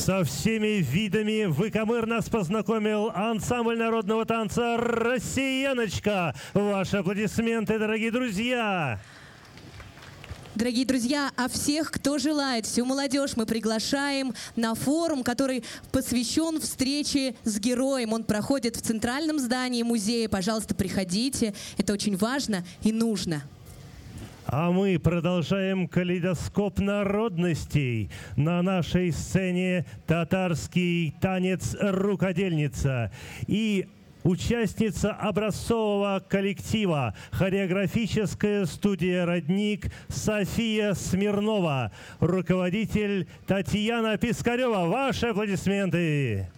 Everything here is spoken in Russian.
Со всеми видами в ИКМР нас познакомил ансамбль народного танца «Россияночка». Ваши аплодисменты, дорогие друзья! Дорогие друзья, а всех, кто желает, всю молодежь мы приглашаем на форум, который посвящен встрече с героем. Он проходит в центральном здании музея. Пожалуйста, приходите. Это очень важно и нужно. А мы продолжаем калейдоскоп народностей. На нашей сцене татарский танец «Рукодельница» и участница образцового коллектива хореографическая студия «Родник» София Смирнова, руководитель Татьяна Пискарева. Ваши аплодисменты!